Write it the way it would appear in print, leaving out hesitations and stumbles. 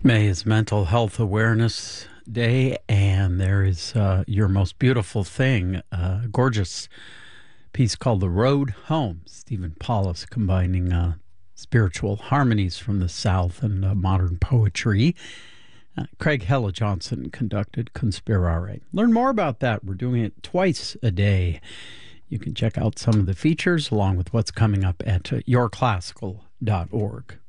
May is Mental Health Awareness Day, and there is Your Most Beautiful Thing, a gorgeous piece called The Road Home. Stephen Paulus combining spiritual harmonies from the South and modern poetry. Craig Hella Johnson conducted Conspirare. Learn more about that. We're doing it twice a day. You can check out some of the features along with what's coming up at yourclassical.org.